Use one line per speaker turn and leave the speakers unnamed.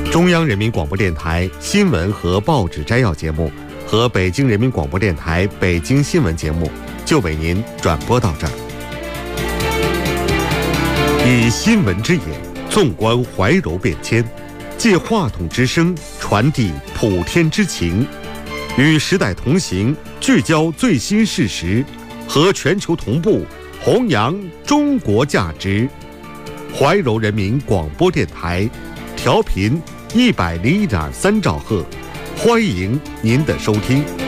中央人民广播电台新闻和报纸摘要节目和北京人民广播电台北京新闻节目就为您转播到这儿。以新闻之眼纵观怀柔变迁，借话筒之声传递普天之情，与时代同行，聚焦最新事实，和全球同步弘扬中国价值。怀柔人民广播电台，调频101.3兆赫，欢迎您的收听。